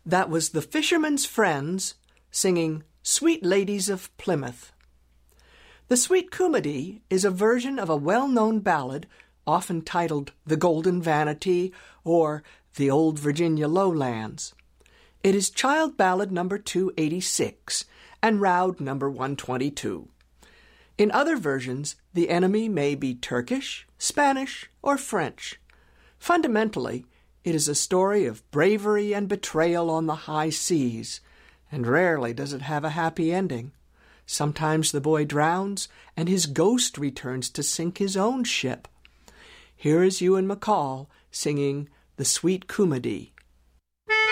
That was the Fisherman's Friends singing Sweet Ladies of Plymouth. The Sweet Comedy is a version of a well-known ballad often titled The Golden Vanity or The Old Virginia Lowlands. It is Child Ballad number 286 and Roud number 122. In other versions, the enemy may be Turkish, Spanish, or French. Fundamentally, it is a story of bravery and betrayal on the high seas, and rarely does it have a happy ending. Sometimes the boy drowns, and his ghost returns to sink his own ship. Here is Ewan MacColl singing The Sweet Comedy.